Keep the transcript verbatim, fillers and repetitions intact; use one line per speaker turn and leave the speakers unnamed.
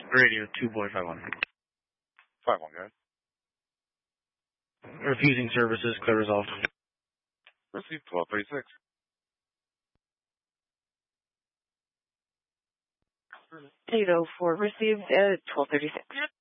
Radio two point five one.
five one, guys.
Refusing services, clear resolved.
Received twelve thirty-six.
eight oh four received at twelve thirty-six.